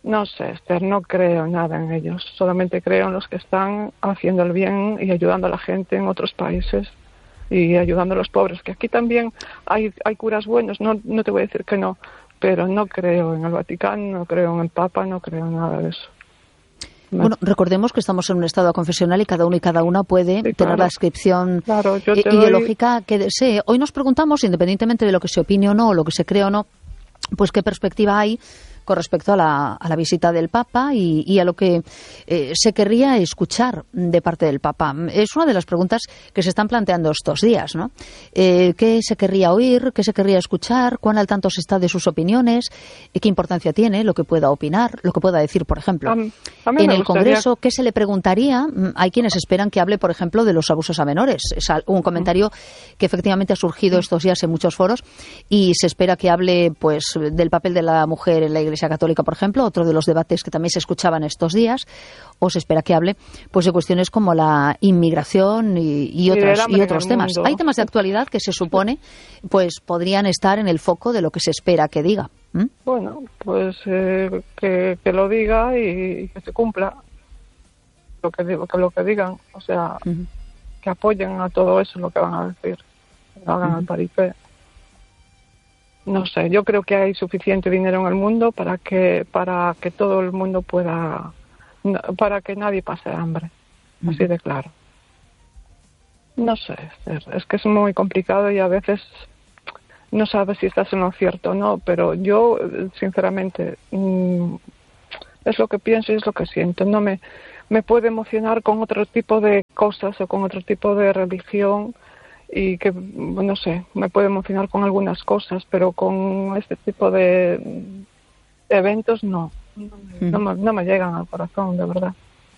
No sé, Esther, no creo nada en ellos. Solamente creo en los que están haciendo el bien y ayudando a la gente en otros países y ayudando a los pobres, que aquí también hay, hay curas buenos, no, no te voy a decir que no, pero no creo en el Vaticano, no creo en el Papa, no creo en nada de eso. Bueno, recordemos que estamos en un estado confesional y cada uno y cada una puede sí, tener claro. la inscripción claro, yo te ideológica doy... que desee. Hoy nos preguntamos, independientemente de lo que se opine o no, o lo que se cree o no, pues qué perspectiva hay con respecto a la, a la visita del Papa y, y a lo que eh, se querría escuchar de parte del Papa. Es una de las preguntas que se están planteando estos días, ¿no? Eh, ¿Qué se querría oír? ¿Qué se querría escuchar? ¿Cuán al tanto se está de sus opiniones? ¿Qué importancia tiene lo que pueda opinar? Lo que pueda decir, por ejemplo, a, a mí en me el gustaría... Congreso, ¿qué se le preguntaría? Hay quienes esperan que hable, por ejemplo, de los abusos a menores. Es un comentario que efectivamente ha surgido estos días en muchos foros y se espera que hable, pues, del papel de la mujer en la Iglesia Católica, por ejemplo, otro de los debates que también se escuchaban estos días, o se espera que hable pues de cuestiones como la inmigración y, y otros, y otros temas. Hay temas de actualidad que se supone pues podrían estar en el foco de lo que se espera que diga. ¿Mm? Bueno, pues eh, que, que lo diga y, y que se cumpla lo que, digo, que lo que digan, o sea, uh-huh. que apoyen a todo eso lo que van a decir, que no hagan uh-huh. el paripé. No sé, yo creo que hay suficiente dinero en el mundo para que para que todo el mundo pueda, para que nadie pase hambre, uh-huh. así de claro. No sé, es, es que es muy complicado y a veces no sabes si estás en lo cierto o no, pero yo, sinceramente, mmm, es lo que pienso y es lo que siento. No me, me puede emocionar con otro tipo de cosas o con otro tipo de religión, y que, no sé, me puede emocionar con algunas cosas, pero con este tipo de eventos no, no, uh-huh. no, me, no me llegan al corazón, de verdad.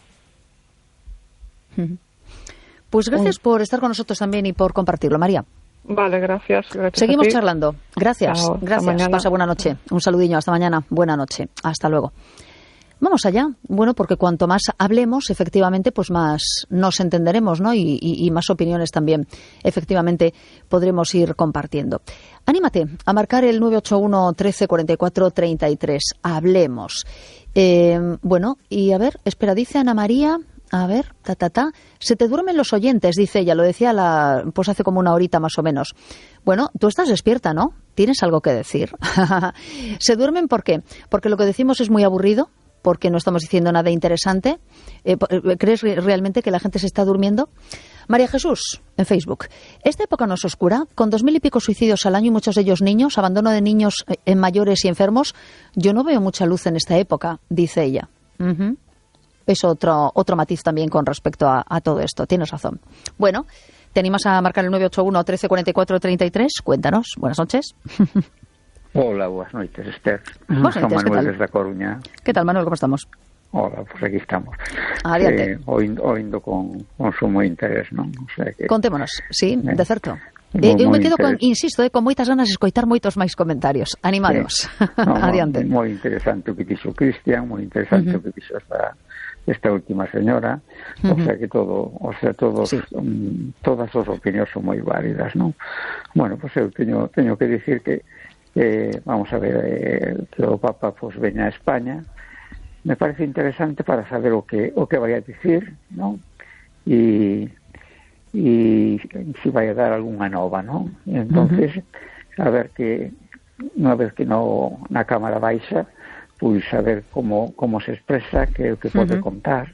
Uh-huh. Pues gracias uh-huh. por estar con nosotros también y por compartirlo, María. Vale, gracias. gracias Seguimos charlando. Gracias, Chao, gracias. Pasa buena noche. Un saludillo, hasta mañana. Buena noche. Hasta luego. Vamos allá. Bueno, porque cuanto más hablemos, efectivamente, pues más nos entenderemos, ¿no? Y, y, y más opiniones también, efectivamente, podremos ir compartiendo. Anímate a marcar el nueve ocho uno, trece, cuarenta y cuatro, treinta y tres. Hablemos. Eh, bueno, y a ver, espera, dice Ana María... A ver, ta, ta, ta. Se te duermen los oyentes, dice ella. Lo decía la, pues hace como una horita más o menos. Bueno, tú estás despierta, ¿no? ¿Tienes algo que decir? ¿Se duermen por qué? Porque lo que decimos es muy aburrido, porque no estamos diciendo nada interesante. Eh, ¿Crees realmente que la gente se está durmiendo? María Jesús, en Facebook. Esta época no es oscura, con dos mil y pico suicidios al año y muchos de ellos niños, abandono de niños en mayores y enfermos. Yo no veo mucha luz en esta época, dice ella. Uh-huh. Es otro otro matiz también con respecto a, a todo esto. Tienes razón. Bueno, ¿te animas a marcar el nueve ocho uno, trece, cuarenta y cuatro, treinta y tres? Cuéntanos. Buenas noches. Hola, buenas noches, Esther. Buenas noches, Soy Manuel ¿qué tal? desde Coruña. ¿Qué tal, Manuel? ¿Cómo estamos? Hola, pues aquí estamos. Adiante. Eh, oindo con, con sumo interés, non? O sea que, Contémonos, sí, eh, de certo. Moi, Eh, eu me moi quedo, con, interes... insisto, eh, con moitas ganas de escoitar moitos máis comentarios. Animados. Sí. No, Adiante. Moi interesante o que dixo Cristian, moi interesante uh-huh. o que dixo esta, esta última señora. Uh-huh. O sea que todo, o sea, todos, sí. um, todas as opinións son moi válidas, non? Bueno, pues eu teño, teño que dicir que, eh, vamos a ver, eh, que o Papa pues veña a España. Me parece interesante para saber o que o que vai a dicir, non? E e se vai a dar algunha nova, non? Entonces, uh-huh. a ver que unha vez que no na Cámara Baixa, pois a ver como como se expresa, que o que pode uh-huh. contar.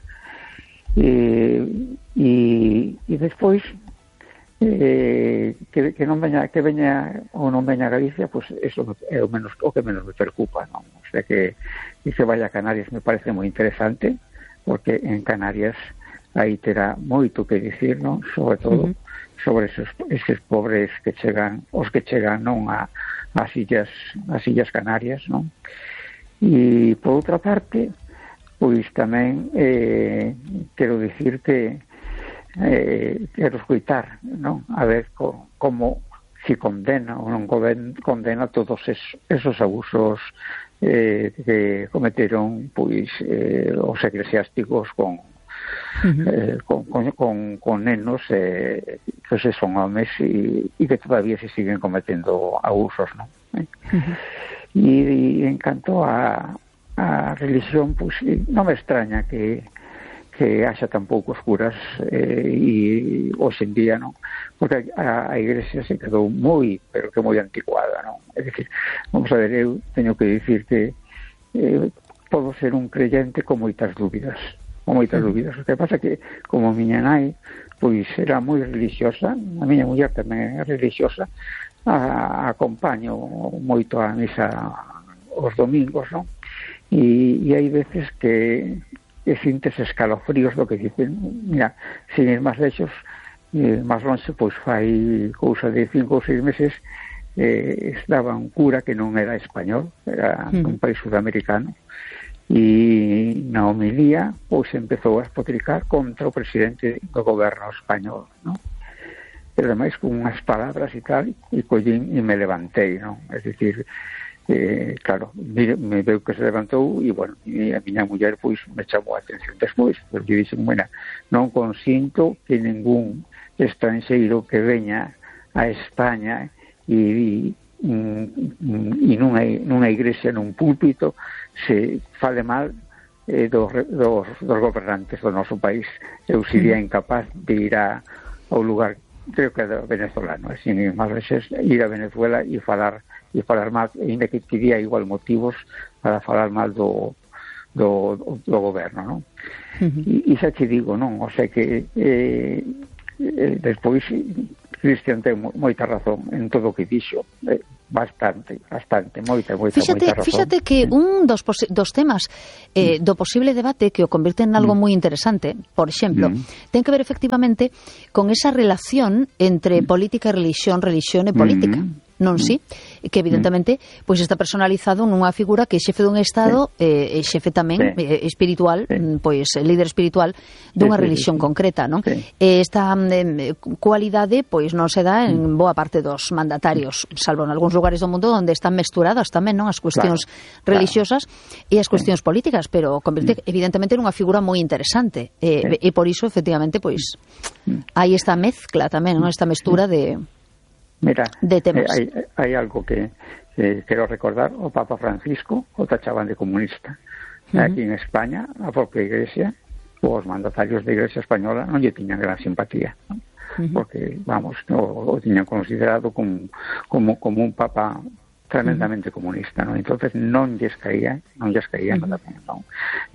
E e e despois eh que que non veña que veña ou non veña a Galicia, pois eso é o menos o que menos me preocupa, non? O sea que que se vaya a Canarias me parece moi interesante, porque en Canarias aí terá moito que dicir, non? Sobre todo uh-huh. sobre esos, esos pobres que chegan, os que chegan non a as illas, as illas Canarias, non? E por outra parte, pois tamén eh, quero dicir que eh, quero escoitar, non? A ver co, como se condena ou non condena todos esos, esos abusos eh, que cometeron pois eh, os eclesiásticos con Uh-huh. Eh, con, con, con, con nenos eh, que se son homes e, e que todavía se siguen cometendo abusos, ¿no? Eh? Uh-huh. E, e en canto a, a religión, pois non me extraña que que haxa tan poucos curas eh, e hoxe en día, non? Porque a, a Iglesia se quedou moi, pero que moi anticuada, non? É dicir, vamos a ver, eu teño que dicir que eh, podo ser un creyente con moitas dúbidas, con moitas dúbidas. O que pasa que, como a miña nai, pois era moi religiosa, a miña muller tamén é religiosa, a, acompaño moito a misa os domingos, non? E, e hai veces que e sintes escalofríos do que dicen, mira, sin ir máis lexos, eh, máis longe, pois fai cousa de cinco ou seis meses eh, estaba un cura que non era español, era mm. un país sudamericano, e na homilía pois empezou a espotricar contra o presidente do goberno español, non? Pero ademais con unhas palabras e tal, e collín e me levantei, non? É dicir, Eh, claro, me, me veu que se levantou e, bueno, e a miña muller pois me chamou a atención despois, porque dixen, bueno, non consinto que ningún estranxeiro que veña a España e, e, e nunha, nunha igrexa, nun púlpito, se fale mal eh, dos, dos, dos gobernantes do noso país. Eu sería incapaz de ir a, ao lugar, creo que é venezolano, sin máis veces, ir a Venezuela e falar e falar mal, ainda que tiría igual motivos para falar mal do do, do goberno, non? Uh-huh. E, e xa te digo, non? O sea que eh, eh, despois Cristian ten moita razón en todo o que dixo, eh, bastante, bastante, moita, moita, fíxate, moita razón. Fíxate que un dos, dos temas eh, do posible debate que o convirte en algo mm. moi interesante, por exemplo, mm. ten que ver efectivamente con esa relación entre mm. política e religión, religión e política. Mm. Non si, que evidentemente pois está personalizado nunha figura que é xefe dun estado e eh, xefe tamén sí. eh, espiritual, sí. pois líder espiritual dunha sí, religión sí, sí. concreta, non? Sí. Eh, esta eh, cualidade pois non se dá en boa parte dos mandatarios, salvo en algúns lugares do mundo onde están mesturadas tamén, non, as cuestións claro, religiosas claro. e as cuestións sí. políticas, pero convirte evidentemente nunha figura moi interesante eh, sí. e por iso efectivamente pois hai esta mezcla tamén, non, esta mestura de Mira, de temas. Eh, hai, hai algo que eh, quero recordar, o Papa Francisco o tachaban de comunista. Uh-huh. Aquí en España, a propia Iglesia, os mandatarios da Iglesia española non lle tiñan gran simpatía, ¿no? Uh-huh. Porque, vamos, o, o tiñan considerado como, como, como un Papa tremendamente uh-huh. comunista, ¿no? Entonces non lles caía, non lles caía uh-huh. nada ben, ¿no?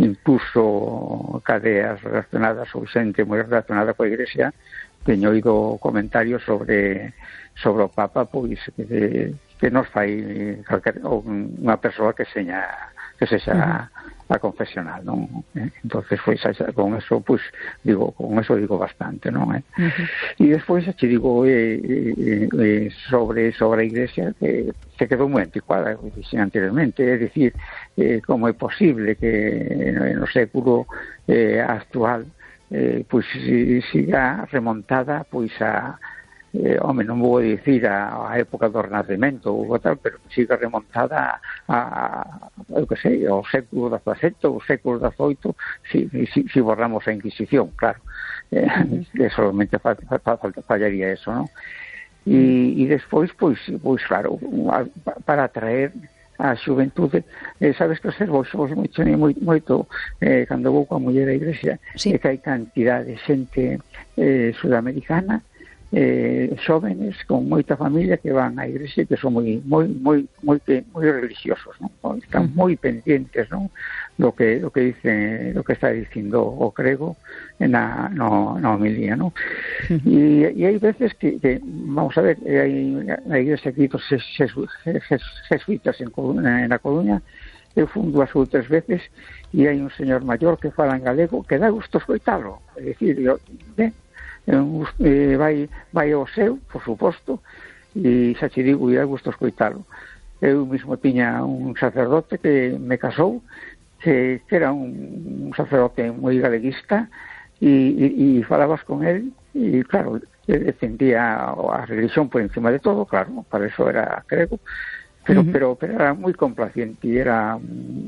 Incluso cadeas relacionadas ou xente moi relacionada coa Iglesia teño oído comentarios sobre sobre o Papa, pois que, que nos fai calquer, unha persoa que seña que sexa uh-huh. a confesional, non? Eh? Entonces, pois, con eso, pois, digo, con eso digo bastante, non? Eh? Uh-huh. E despois, te digo, eh, eh, eh, sobre sobre a Iglesia, que se quedou moi anticuada, como dixen anteriormente, é dicir, eh, como é posible que no século eh, actual eh, pois siga remontada pois a eh, home, non vou dicir a, a época do Renacemento ou tal, pero siga remontada a, a eu que sei, ao século dezasete ou século dezoito, si, si, si borramos a Inquisición, claro, eh, que solamente fa, fa, fa, fallaría eso, non? E, e despois, pois, pois claro, para atraer a xuventude, eh, sabes que observo xos moito, moito, moito eh, cando vou coa muller da igrexa, sí. é que hai cantidad de xente eh, sudamericana, eh, xóvenes con moita familia que van á igrexa, que son moi moi moi moi moi religiosos, non? Están moi pendientes, non? do que do que dice, do que está dicindo o crego na no na homilía, non? Uh-huh. E, e hai veces que, que vamos a ver, hai na igrexa aquí dos jesuitas en, en a Coruña, eu fui dúas ou tres veces e hai un señor maior que fala en galego que dá gusto escoitalo, é dicir, eu, ben, eh, vai vai ao seu, por suposto, e xa te digo, e dá gusto escoitalo. Eu mesmo tiña un sacerdote que me casou, que, que era un, un sacerdote moi galeguista, e, e, e falabas con él, e claro, defendía a religión por encima de todo, claro, para eso era grego, pero, uh-huh. pero, pero era moi complaciente e era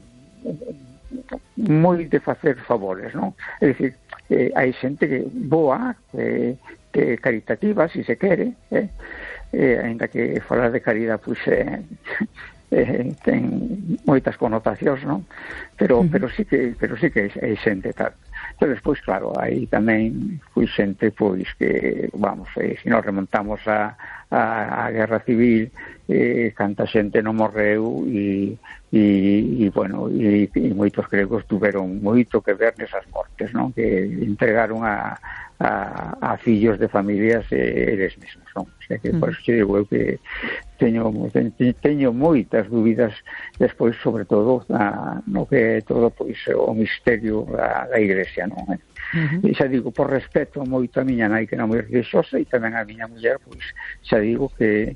moi de facer favores, non? É dicir, eh, hai xente que boa, eh, que caritativa, si se quere, eh, eh, ainda que falar de caridade, pois, eh, eh, ten moitas connotacións, non? Pero, uh-huh. pero sí que pero sí que hai xente tal. Pero despois, claro, aí tamén foi xente, pois, que, vamos, eh, se nos remontamos a, a, a Guerra Civil, eh, canta xente non morreu e, e, e bueno, e, e moitos gregos tuveron moito que ver nesas mortes, non? Que entregaron a, a, a fillos de familias eh, eles mesmos, non? O sea que, por eso digo eu que teño, teño moitas dúbidas despois, sobre todo, na, no que é todo, pois, o misterio da, da Iglesia, non? Uh-huh. E xa digo, por respeto moito a miña nai, que era moi religiosa, e tamén a miña muller, pois, xa digo que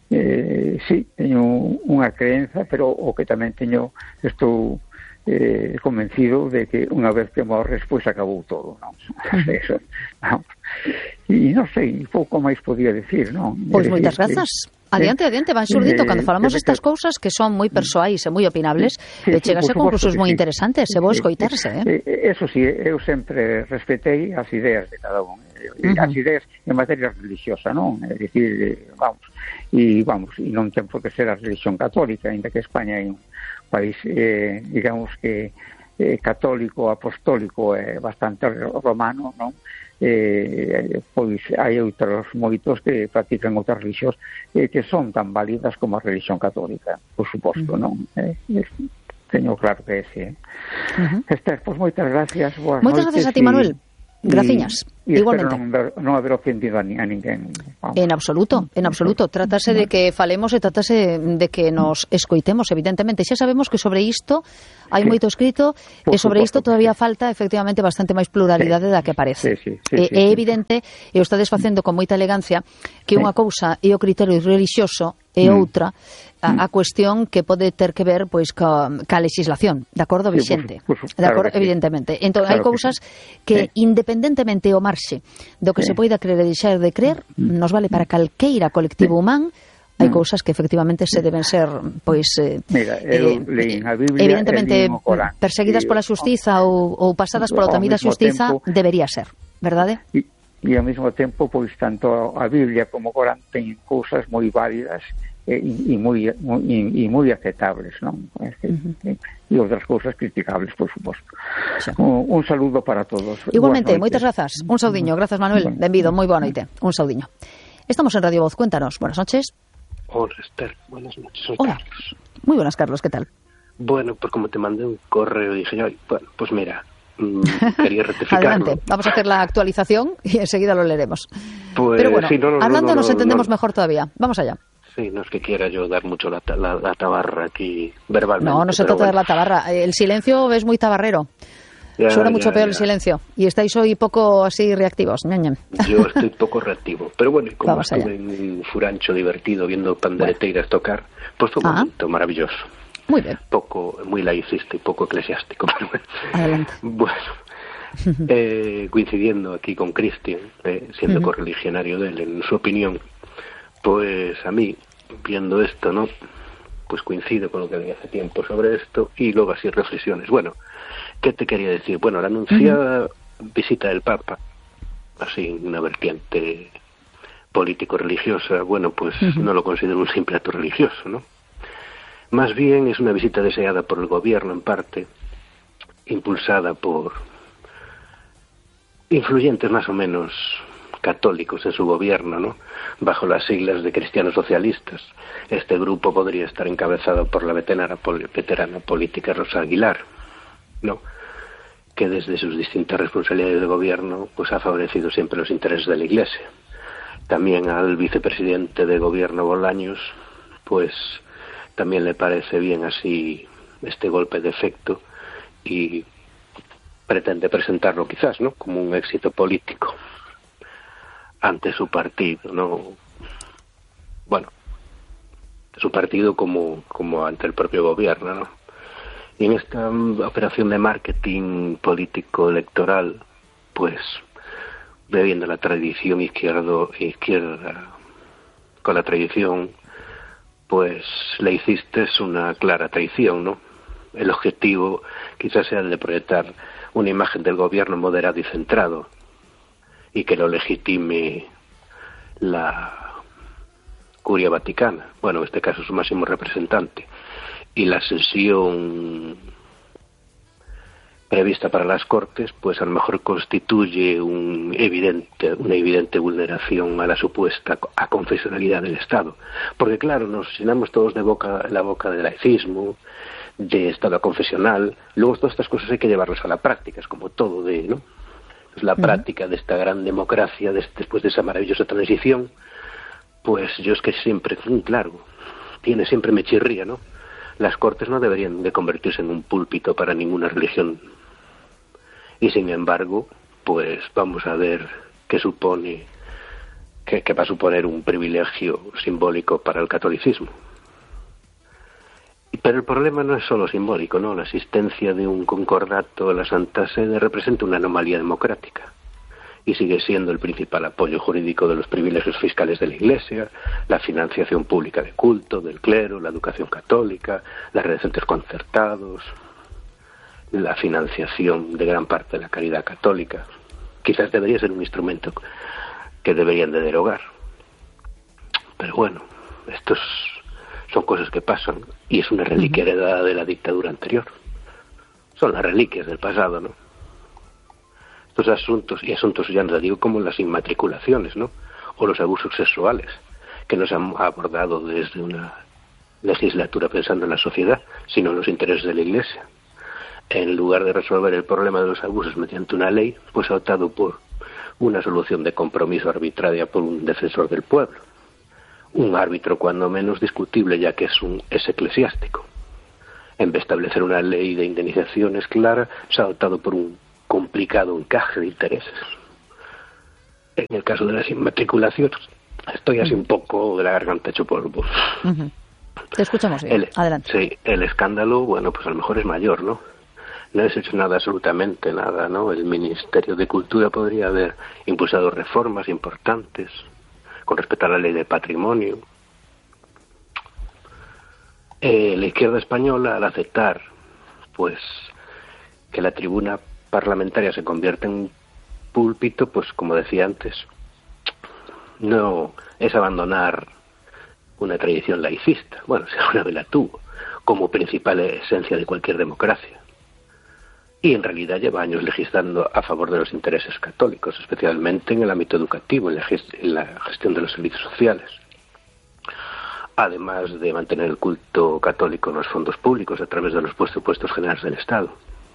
eh, sí, teño unha creenza, pero o que tamén teño, estou eh, convencido de que unha vez que morres, pois acabou todo, non? Uh-huh. Eso, non? E non sei, pouco máis podía decir, non? Pois moitas grazas. Adiante, adiante, van xurdindo cando falamos destas cousas que son moi persoais e moi opinables, sí, e chegase a conclusións moi interesantes, e vou escoitarse, eh? Eso sí, eu sempre respetei as ideas de cada un, uh-huh. as ideas en materia religiosa, non? É dicir, vamos, e vamos, e non ten por que ser a religión católica, ainda que España é un país, eh, digamos que eh, católico, apostólico, é eh, bastante romano, non? Eh, pois hai outros moitos que practican outras religións eh, que son tan válidas como a religión católica, por suposto, uh-huh. non? Eh, eh, teño claro que é ese. Eh. Uh-huh. Esther, pois moitas gracias. Moitas gracias a ti, Manuel. Graciñas. E igualmente. Non, non haber ofendido a, ni, a ninguén. Vamos. En absoluto, en absoluto. Trátase de que falemos e trátase de que nos escoitemos, evidentemente. Xa sabemos que sobre isto hai sí. moito escrito Por e sobre isto todavía sí. falta efectivamente bastante máis pluralidade sí. da que parece. Sí, sí, sí, é, sí, é sí. evidente, e o estades facendo con moita elegancia, que sí. unha cousa é o criterio religioso e mm. outra a, a cuestión que pode ter que ver pois ca, ca legislación, de acordo, vixente. Sí, por, por, por, de acordo, claro evidentemente. Sí. Entón, claro hai cousas que, que sí. independentemente o marxe do que sí. se poida creer e deixar de creer, nos vale para calqueira colectivo sí. humán. Hai cousas que efectivamente se deben ser, pois, eh, Mira, eu leín a Biblia, evidentemente perseguidas pola xustiza ou, ou pasadas pola tamida xustiza, tempo, debería ser, verdade? E, e ao mesmo tempo, pois, tanto a Biblia como o Corán ten cousas moi válidas e, e moi e, e moi aceptables, non? Uh-huh. E, e outras cousas criticables, por suposto. Un, un saludo para todos. Igualmente, moitas grazas. Un saudiño, grazas Manuel. Benvido, moi boa noite. Un saudiño. Estamos en Radio Voz, cuéntanos. Buenas noches. Hola, Esther. Buenas noches. Soy Hola. Carlos. Muy buenas, Carlos. ¿Qué tal? Bueno, pues como te mandé un correo, dije yo, bueno, pues mira, mmm, quería rectificarlo. Adelante, vamos a hacer la actualización y enseguida lo leeremos. Pues, Pero bueno, sí, no, no, hablando no, no, nos entendemos no, mejor todavía. Vamos allá. Sí, no es que quiera yo dar mucho la, la, la tabarra aquí verbalmente. No, no se trata bueno. de dar la tabarra. El silencio es muy tabarrero. Ya, Suena mucho ya, peor ya. el silencio. Y estáis hoy poco así reactivos. Ñam, ñam. Yo estoy poco reactivo. Pero bueno, como Vamos estuve allá. en un furancho divertido viendo pandereteiras bueno. tocar, pues fue un ah. momento maravilloso. Muy bien. Poco, muy laicista y poco eclesiástico. Pero bueno. Adelante. Bueno, eh, coincidiendo aquí con Cristian, eh, siendo uh-huh. correligionario de él, en su opinión, pues a mí, viendo esto, ¿no? Pues coincido con lo que leí hace tiempo sobre esto y luego así reflexiones. Bueno, ¿qué te quería decir? Bueno, la anunciada uh-huh. visita del Papa, así una vertiente político-religiosa, bueno, pues uh-huh. no lo considero un simple acto religioso, ¿no? Más bien es una visita deseada por el gobierno en parte, impulsada por influyentes más o menos católicos en su gobierno, ¿no? Bajo las siglas de cristianos socialistas. Este grupo podría estar encabezado por la veterana, veterana política Rosa Aguilar, ¿no? Que desde sus distintas responsabilidades de gobierno pues ha favorecido siempre los intereses de la Iglesia. También al vicepresidente de gobierno Bolaños, pues también le parece bien así este golpe de efecto y pretende presentarlo quizás, ¿no? Como un éxito político ante su partido, ¿no? Bueno, su partido como, como ante el propio gobierno, ¿no? Y en esta operación de marketing político electoral, pues, bebiendo la tradición izquierdo, izquierda con la tradición, pues le hiciste una clara traición, ¿no? El objetivo quizás sea el de proyectar una imagen del gobierno moderado y centrado y que lo legitime la Curia Vaticana, bueno, en este caso su máximo representante. y la sesión prevista para las Cortes, pues a lo mejor constituye un evidente, una evidente vulneración a la supuesta aconfesionalidad del Estado. Porque claro, nos llenamos todos de boca la boca del laicismo, de Estado confesional, luego todas estas cosas hay que llevarlas a la práctica, es como todo de, ¿no? Pues la uh-huh. práctica de esta gran democracia, de, después de esa maravillosa transición, pues yo es que siempre, claro, tiene siempre me chirría, ¿no? Las Cortes no deberían de convertirse en un púlpito para ninguna religión. Y sin embargo, pues vamos a ver qué supone, qué, qué va a suponer un privilegio simbólico para el catolicismo. Pero el problema no es solo simbólico, ¿no? La existencia de un concordato a la Santa Sede representa una anomalía democrática y sigue siendo el principal apoyo jurídico de los privilegios fiscales de la Iglesia, la financiación pública de culto, del clero, la educación católica, las redes de centros concertados, la financiación de gran parte de la caridad católica. Quizás debería ser un instrumento que deberían de derogar. Pero bueno, estos son cosas que pasan y es una reliquia heredada de la dictadura anterior. Son las reliquias del pasado, ¿no? Estos asuntos, y asuntos ya no digo como las inmatriculaciones, ¿no? O los abusos sexuales, que no se han abordado desde una legislatura pensando en la sociedad, sino en los intereses de la Iglesia. En lugar de resolver el problema de los abusos mediante una ley, pues ha optado por una solución de compromiso arbitraria por un defensor del pueblo. Un árbitro cuando menos discutible, ya que es un es eclesiástico. En vez de establecer una ley de indemnizaciones clara, se ha optado por un complicado encaje de intereses. En el caso de las inmatriculaciones, estoy así un poco de la garganta hecho polvo. Uh-huh. Te escuchamos bien. El, Adelante. Sí, el escándalo, bueno, pues a lo mejor es mayor, ¿no? No has hecho nada, absolutamente nada, ¿no? El Ministerio de Cultura podría haber impulsado reformas importantes con respecto a la ley de patrimonio. Eh, la izquierda española, al aceptar, pues, que la tribuna parlamentaria se convierta en un púlpito, pues, como decía antes, no es abandonar una tradición laicista. Bueno, si alguna vez la tuvo, como principal esencia de cualquier democracia. Y en realidad lleva años legislando a favor de los intereses católicos, especialmente en el ámbito educativo, en la, gest- en la gestión de los servicios sociales. Además de mantener el culto católico en los fondos públicos a través de los presupuestos generales del Estado.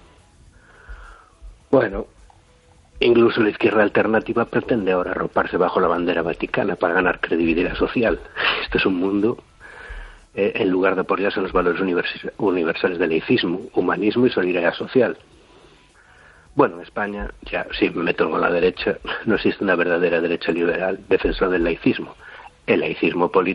Bueno, incluso la izquierda alternativa pretende ahora arroparse bajo la bandera vaticana para ganar credibilidad social. Esto es un mundo, eh, en lugar de apoyarse en los valores univers- universales del laicismo, humanismo y solidaridad social. Bueno, en España, ya si me meto con la derecha, no existe una verdadera derecha liberal defensora del laicismo. El laicismo político